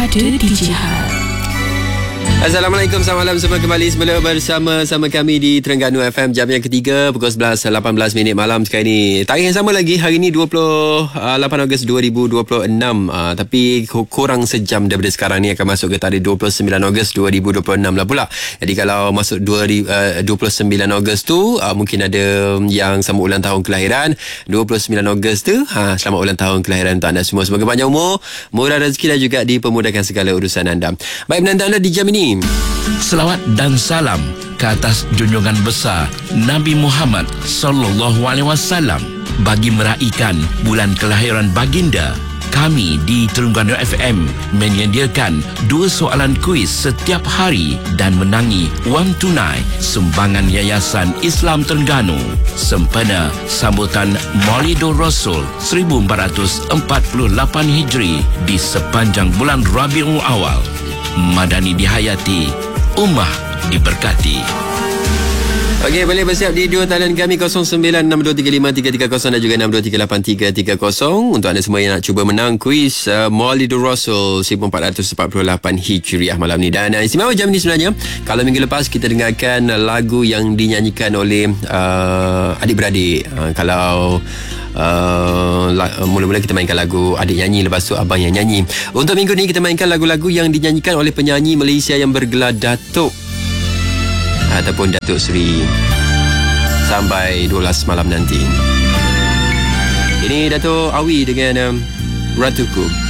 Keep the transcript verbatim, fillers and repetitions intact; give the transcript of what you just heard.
ada di Jihad. Assalamualaikum, selamat malam semua, kembali semula bersama-sama kami di Terengganu F M. Jam yang ketiga, pukul sebelas lapan belas minit malam sekarang ni. Tarikh yang sama lagi, hari ni dua puluh lapan Ogos dua ribu dua puluh enam. uh, Tapi kurang sejam daripada sekarang ni akan masuk ke tarikh dua puluh sembilan Ogos dua ribu dua puluh enam lah pula. Jadi kalau masuk dua puluh sembilan Ogos tu, uh, mungkin ada yang sambut ulang tahun kelahiran. Dua puluh sembilan Ogos tu, ha, selamat ulang tahun kelahiran untuk anda semua. Semoga panjang umur, murah rezeki dan juga dipermudahkan segala urusan anda. Baik, menantu anda di jam ini, selawat dan salam ke atas junjungan besar Nabi Muhammad sallallahu alaihi wasallam. Bagi meraihkan bulan kelahiran baginda, kami di Terengganu F M menyediakan dua soalan kuis setiap hari dan menangi wang tunai sumbangan Yayasan Islam Terengganu sempena sambutan Maulidur Rasul seribu empat ratus empat puluh lapan Hijri di sepanjang bulan Rabiul Awal. Madani dihayati, ummah diberkati. Okey, boleh bersiap di dua talian kami kosong sembilan enam dua tiga lima tiga tiga kosong dan juga enam dua tiga lapan tiga tiga kosong untuk anda semua yang nak cuba menang kuis uh, Maulidur Rasul seribu empat ratus empat puluh lapan Hijriah malam ni. Dan uh, istimewa jam ni sebenarnya, kalau minggu lepas kita dengarkan lagu yang dinyanyikan oleh uh, adik-beradik. Uh, kalau Uh, mula-mula kita mainkan lagu adik nyanyi, lepas tu abang yang nyanyi. Untuk minggu ni kita mainkan lagu-lagu yang dinyanyikan oleh penyanyi Malaysia yang bergelar Datuk ataupun Datuk Seri sampai dua belas malam nanti. Ini Datuk Awi dengan um, Ratuku.